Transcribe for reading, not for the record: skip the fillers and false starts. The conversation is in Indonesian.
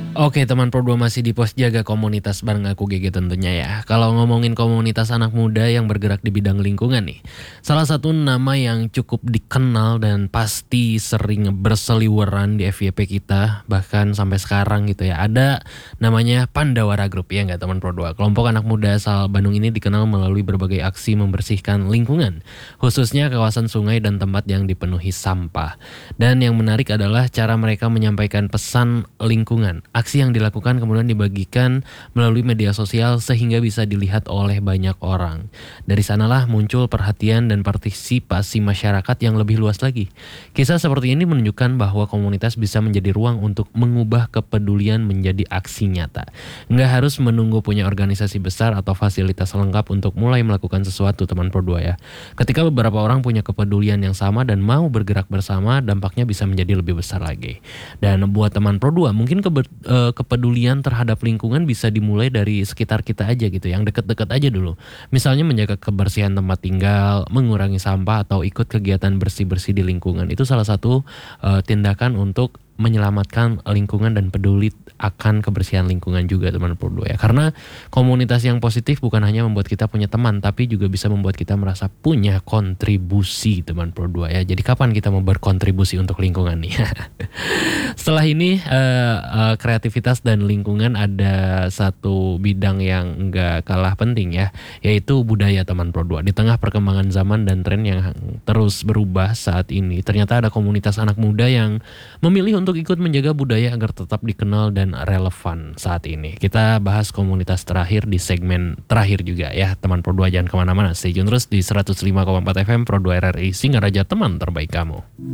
Oke teman Pro 2 masih di pos jaga komunitas bareng aku GG tentunya ya. Kalau ngomongin komunitas anak muda yang bergerak di bidang lingkungan nih. Salah satu nama yang cukup dikenal dan pasti sering berseliweran di FYP kita. Bahkan sampai sekarang gitu ya. Ada namanya Pandawara Group ya nggak teman Pro 2. Kelompok anak muda asal Bandung ini dikenal melalui berbagai aksi membersihkan lingkungan. Khususnya kawasan sungai dan tempat yang dipenuhi sampah. Dan yang menarik adalah cara mereka menyampaikan pesan lingkungan. Aksi yang dilakukan kemudian dibagikan melalui media sosial sehingga bisa dilihat oleh banyak orang. Dari sanalah muncul perhatian dan partisipasi masyarakat yang lebih luas lagi. Kisah seperti ini menunjukkan bahwa komunitas bisa menjadi ruang untuk mengubah kepedulian menjadi aksi nyata. Nggak harus menunggu punya organisasi besar atau fasilitas lengkap untuk mulai melakukan sesuatu teman Pro 2 ya. Ketika beberapa orang punya kepedulian yang sama dan mau bergerak bersama, dampaknya bisa menjadi lebih besar lagi. Dan buat teman Pro 2, mungkin kepedulian terhadap lingkungan bisa dimulai dari sekitar kita aja gitu, yang deket-deket aja dulu. Misalnya menjaga kebersihan tempat tinggal, mengurangi sampah, atau ikut kegiatan bersih-bersih di lingkungan. Itu salah satu tindakan untuk menyelamatkan lingkungan dan peduli akan kebersihan lingkungan juga teman Pro 2 ya. Karena komunitas yang positif bukan hanya membuat kita punya teman, tapi juga bisa membuat kita merasa punya kontribusi teman Pro 2 ya. Jadi kapan kita mau berkontribusi untuk lingkungan nih? Setelah ini kreativitas dan lingkungan ada satu bidang yang enggak kalah penting ya, yaitu budaya teman Pro 2. Di tengah perkembangan zaman dan tren yang terus berubah saat ini, ternyata ada komunitas anak muda yang memilih untuk ikut menjaga budaya agar tetap dikenal dan relevan saat ini. Kita bahas komunitas terakhir di segmen terakhir juga ya teman Pro 2, jangan kemana-mana, stay tune terus di 105,4 FM Pro 2 RRI Singaraja, teman terbaik kamu.